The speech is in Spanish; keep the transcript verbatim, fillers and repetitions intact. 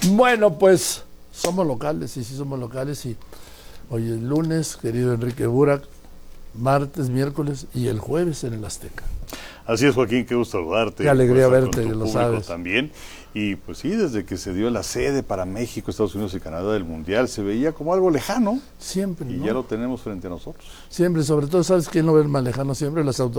Bueno, pues somos locales, y sí somos locales. Y hoy es lunes, querido Enrique Burak, martes, miércoles y el jueves en el Azteca. Así es, Joaquín, qué gusto saludarte. Qué alegría pues, verte, lo sabes. También. Y pues sí, desde que se dio la sede para México, Estados Unidos y Canadá del Mundial, se veía como algo lejano. Siempre, Y ¿no? ya lo tenemos frente a nosotros. Siempre, sobre todo, ¿sabes quién lo ve más lejano siempre? Las autoridades.